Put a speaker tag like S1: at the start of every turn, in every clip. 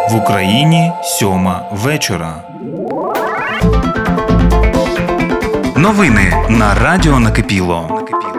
S1: В Україні 7 вечора. Новини на радіо Накипіло.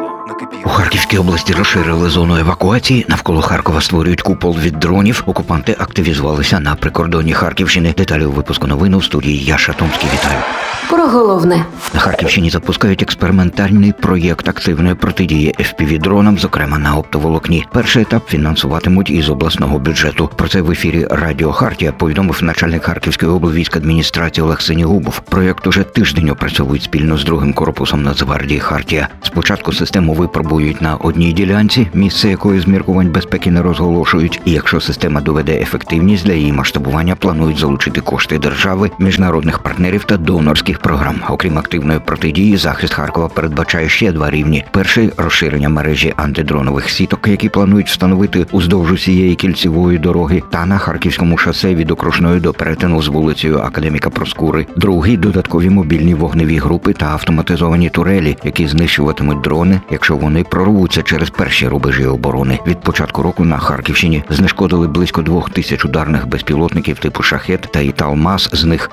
S2: У Харківській області розширили зону евакуації. Навколо Харкова створюють купол від дронів. Окупанти активізувалися на прикордонні Харківщини. Деталі у випуску новин у студії Яша Томський. Вітаю.
S3: Про головне.
S2: На Харківщині запускають експериментальний проєкт активної протидії FPV-дронам, зокрема на оптоволокні. Перший етап фінансуватимуть із обласного бюджету. Про це в ефірі Радіо Хартія повідомив начальник Харківської облвійськадміністрації Олег Синігубов. Проєкт уже тиждень опрацьовують спільно з другим корпусом Нацгвардії Хартія. Спочатку систему випробують на одній ділянці, місце якої з міркувань безпеки не розголошують. І якщо система доведе ефективність, для її масштабування планують залучити кошти держави, міжнародних партнерів та донорських програм. Окрім активної протидії, захист Харкова передбачає ще два рівні. Перший – розширення мережі антидронових сіток, які планують встановити уздовж усієї кільцевої дороги та на Харківському шосе від Окружної до перетину з вулицею Академіка Проскури. Другий – додаткові мобільні вогневі групи та автоматизовані турелі, які знищуватимуть дрони, якщо вони прорвуться через перші рубежі оборони. Від початку року на Харківщині знешкодили близько 2000 ударних безпілотників типу «Шахет» та «Італмаз», з них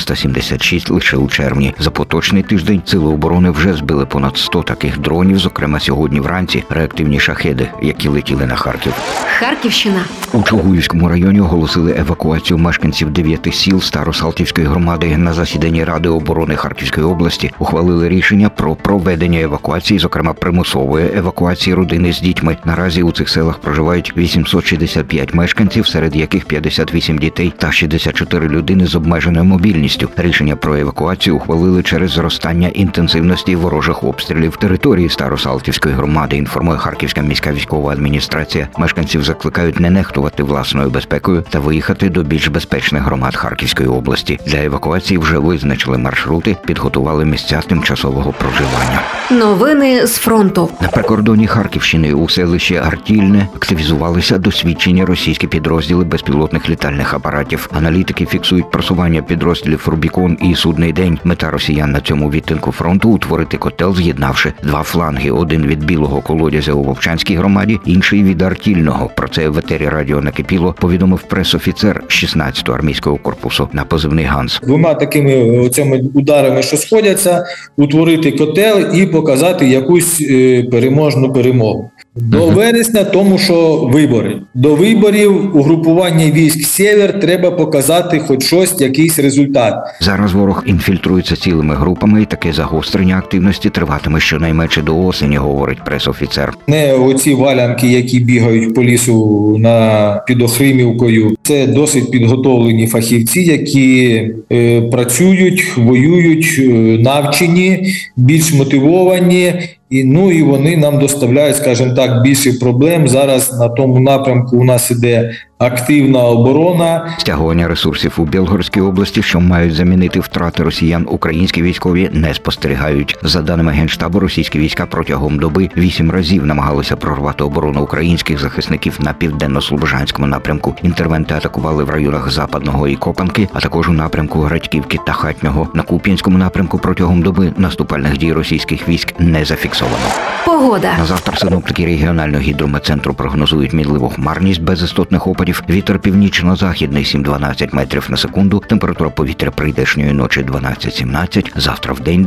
S2: 476 лише у червні. За поточний тиждень Сили оборони вже збили понад 100 таких дронів, зокрема сьогодні вранці реактивні «Шахеди», які летіли на Харків.
S3: Харківщина.
S2: У Чугуївському районі оголосили евакуацію мешканців 9 сіл Старосалтівської громади. На засіданні Ради оборони Харківської області ухвалили рішення про проведення евакуації, зокрема примусової евакуації родини з дітьми. Наразі у цих селах проживають 865 мешканців, серед яких 58 дітей та 64 людини з обмеженою мобільністю. Рішення про евакуацію ухвалили через зростання інтенсивності ворожих обстрілів території Старосалтівської громади, інформує Харківська міська військова адміністрація. Мешканців закликають не нехтувати власною безпекою та виїхати до більш безпечних громад Харківської області. Для евакуації вже визначили маршрути, підготували місця тимчасового проживання.
S3: Новини з фронту.
S2: На прикордонні Харківщини у селищі Артільне активізувалися досвідчені російські підрозділи безпілотних літальних апаратів. Аналітики фіксують просування підрозділів «Рубікон» і «Судний день». Мета росіян на цьому відтинку фронту – утворити котел, з'єднавши два фланги. Один від Білого колодязя у Вовчанській громаді, інший від Артільного. Про це в етері Радіо Накипіло повідомив пресофіцер 16-го армійського корпусу на позивний «Ганс».
S4: Двома такими цими ударами, що сходяться, утворити котел і показати якусь переможну перемогу. До вересня, тому що вибори. До виборів угрупування військ «Сєвєр» треба показати хоч щось, якийсь результат.
S2: Зараз ворог інфільтрується цілими групами, і таке загострення активності триватиме щонайменше до осені, говорить пресофіцер.
S4: Не оці валянки, які бігають по лісу під Охримівкою. Це досить підготовлені фахівці, які працюють, воюють, навчені, більш мотивовані. І вони нам доставляють, скажімо так, більше проблем. Зараз на тому напрямку у нас іде активна оборона.
S2: Стягування ресурсів у Білгородській області, що мають замінити втрати росіян, українські військові не спостерігають. За даними Генштабу, російські війська протягом доби 8 разів намагалися прорвати оборону українських захисників на південно-слобожанському напрямку. Інтервенти атакували в районах Западного і Копанки, а також у напрямку Градьківки та Хатнього. На Куп'янському напрямку протягом доби наступальних дій російських військ не зафіксовано.
S3: Погода.
S2: На завтра синоптики регіонального гідрометцентру прогнозують мінливу хмарність без істотних опадів. Вітер північно-західний 7-12 метрів на секунду. Температура повітря прийдешньої ночі 12-17. Завтра в день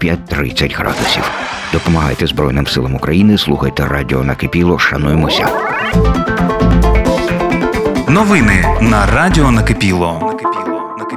S2: 25-30 градусів. Допомагайте Збройним силам України, слухайте Радіо Накипіло, шануємося.
S1: Новини на радіо Накипіло.